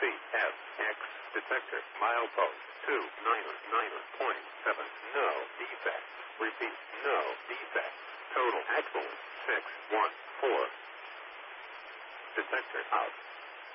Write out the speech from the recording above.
CFX detector milepost 299.7. No defect. Repeat, no defect. Total excellent 614. Detector out.